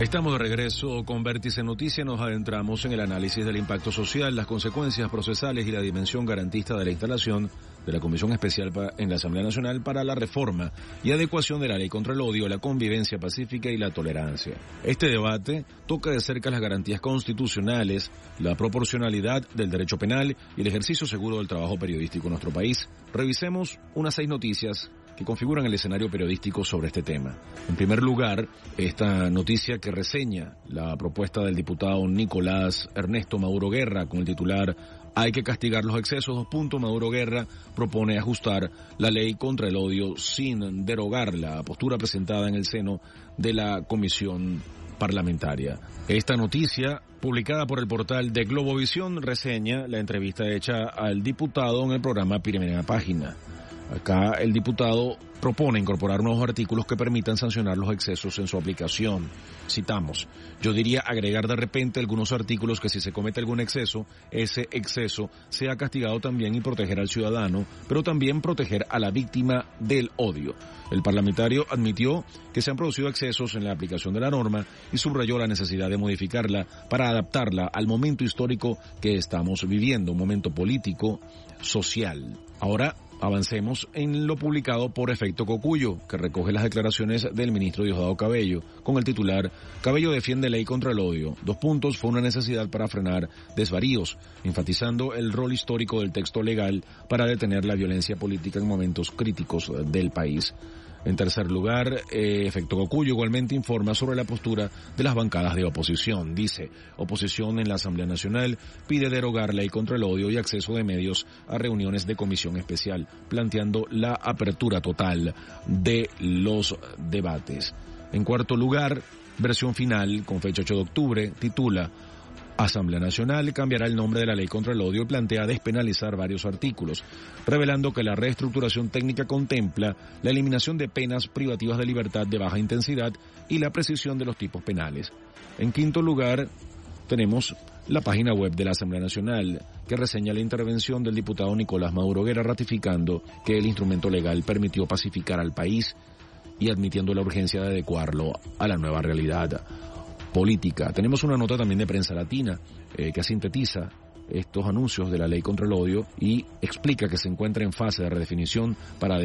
Estamos de regreso con Vértice Noticias. Nos adentramos en el análisis del impacto social, las consecuencias procesales y la dimensión garantista de la instalación de la Comisión Especial en la Asamblea Nacional para la reforma y adecuación de la ley contra el odio, la convivencia pacífica y la tolerancia. Este debate toca de cerca las garantías constitucionales, la proporcionalidad del derecho penal y el ejercicio seguro del trabajo periodístico en nuestro país. Revisemos unas 6 noticias que configuran el escenario periodístico sobre este tema. En primer lugar, esta noticia que reseña la propuesta del diputado Nicolás Ernesto Maduro Guerra con el titular "Hay que castigar los excesos". Maduro Guerra propone ajustar la ley contra el odio sin derogar la postura presentada en el seno de la comisión parlamentaria. Esta noticia, publicada por el portal de Globovisión, reseña la entrevista hecha al diputado en el programa Primera Página. Acá el diputado propone incorporar nuevos artículos que permitan sancionar los excesos en su aplicación. Citamos: "Yo diría agregar de repente algunos artículos que si se comete algún exceso, ese exceso sea castigado también y proteger al ciudadano, pero también proteger a la víctima del odio". El parlamentario admitió que se han producido excesos en la aplicación de la norma y subrayó la necesidad de modificarla para adaptarla al momento histórico que estamos viviendo, un momento político, social. Ahora avancemos en lo publicado por Efecto Cocuyo, que recoge las declaraciones del ministro Diosdado Cabello, con el titular "Cabello defiende ley contra el odio. Fue una necesidad para frenar desvaríos", enfatizando el rol histórico del texto legal para detener la violencia política en momentos críticos del país. En tercer lugar, Efecto Cocuyo igualmente informa sobre la postura de las bancadas de oposición. Dice: oposición en la Asamblea Nacional pide derogar ley contra el odio y acceso de medios a reuniones de comisión especial, planteando la apertura total de los debates. En cuarto lugar, versión final, con fecha 8 de octubre, titula: Asamblea Nacional cambiará el nombre de la ley contra el odio y plantea despenalizar varios artículos, revelando que la reestructuración técnica contempla la eliminación de penas privativas de libertad de baja intensidad y la precisión de los tipos penales. En quinto lugar, tenemos la página web de la Asamblea Nacional, que reseña la intervención del diputado Nicolás Maduro Guerra, ratificando que el instrumento legal permitió pacificar al país y admitiendo la urgencia de adecuarlo a la nueva realidad política. Tenemos una nota también de Prensa Latina que sintetiza estos anuncios de la ley contra el odio y explica que se encuentra en fase de redefinición para